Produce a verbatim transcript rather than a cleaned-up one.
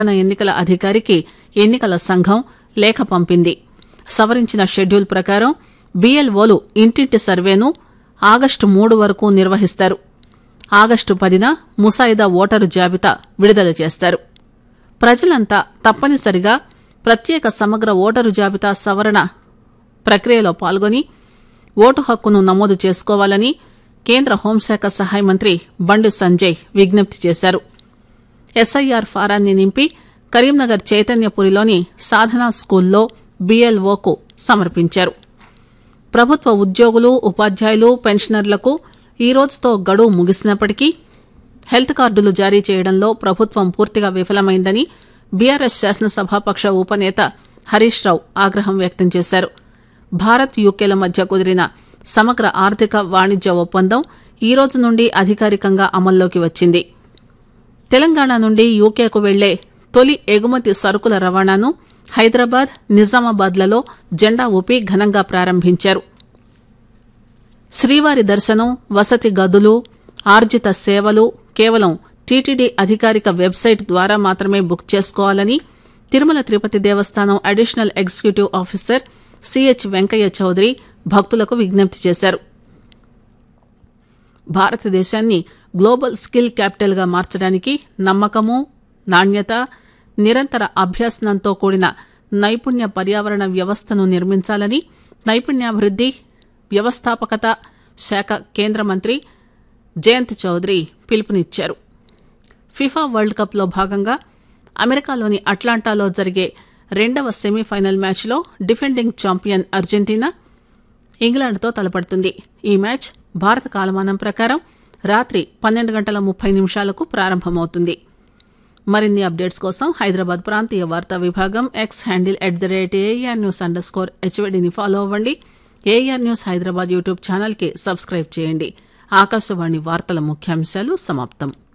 ఎన్నికల అధికారికి ఎన్నికల సంఘం లేఖ పంపింది. సవరించిన షెడ్యూల్ ప్రకారం బీఎల్ఓలు ఇంటింటి సర్వేను ఆగస్టు మూడు వరకు నిర్వహిస్తారు. ఆగస్టు పదిన ముసాయిదా ఓటరు జాబితా విడుదల చేస్తారు. ప్రజలంతా తప్పనిసరిగా ప్రత్యేక సమగ్ర ఓటరు జాబితా సవరణ ప్రక్రియలో పాల్గొని ఓటు హక్కును నమోదు చేసుకోవాలని కేంద్ర హోంశాఖ సహాయ మంత్రి బండి సంజయ్ విజ్ఞప్తి చేశారు. ఎస్ఐఆర్ ఫారాన్ని నింపి కరీంనగర్ చైతన్యపురిలోని సాధనా స్కూల్లో బీఎల్ఓకు సమర్పించారు. ప్రభుత్వ ఉద్యోగులు, ఉపాధ్యాయులు, పెన్షనర్లకు ఈ రోజుతో గడువు ముగిసినప్పటికీ హెల్త్ కార్డులు జారీ చేయడంలో ప్రభుత్వం పూర్తిగా విఫలమైందని బీఆర్ఎస్ శాసనసభాపక్ష ఉపనేత హరీష్ రావు ఆగ్రహం వ్యక్తం చేశారు. భారత్ యూకేల మధ్య కుదిరిన సమగ్ర ఆర్థిక వాణిజ్య ఒప్పందం ఈ రోజు నుండి అధికారికంగా అమల్లోకి వచ్చింది. తెలంగాణ నుండి యూకేకు వెళ్లే తొలి ఎగుమతి సరుకుల రవాణాను హైదరాబాద్, నిజామాబాద్లలో జెండా ఊపి ఘనంగా ప్రారంభించారు. శ్రీవారి దర్శనం, వసతి గదులు, ఆర్జిత సేవలు కేవలం టీటీడీ అధికారిక వెబ్సైట్ ద్వారా మాత్రమే బుక్ చేసుకోవాలని తిరుమల తిరుపతి దేవస్థానం additional executive officer CH Venkaiah Chowdary భక్తులకు విజ్ఞప్తి చేశారు. భారతదేశాన్ని గ్లోబల్ స్కిల్ క్యాపిటల్గా మార్చడానికి నమ్మకము, నాణ్యత, నిరంతర అభ్యసనంతో కూడిన నైపుణ్య పర్యావరణ వ్యవస్థను నిర్మించాలని నైపుణ్యాభివృద్ది, వ్యవస్థాపకత శాఖ కేంద్ర మంత్రి జయంత్ చౌదరి పిలుపునిచ్చారు. ఫిఫా వరల్డ్ కప్లో భాగంగా అమెరికాలోని అట్లాంటాలో జరిగే రెండవ సెమీఫైనల్ మ్యాచ్లో డిఫెండింగ్ ఛాంపియన్ అర్జెంటీనా ఇంగ్లాండ్తో తలపడుతుంది. ఈ మ్యాచ్ భారత కాలమానం ప్రకారం రాత్రి పన్నెండు గంటల ముప్పై నిమిషాలకు ప్రారంభమవుతుంది. మరిన్ని అప్డేట్స్ కోసం హైదరాబాద్ ప్రాంతీయ వార్తా విభాగం X handle at the rate AR news under score హెచ్వైడీని follow అవ్వండి. ఏఆర్ న్యూస్ హైదరాబాద్ యూట్యూబ్ ఛానల్కి సబ్స్క్రైబ్ చేయండి. ఆకాశవాణి వార్తల ముఖ్యాంశాలు సమాప్తం.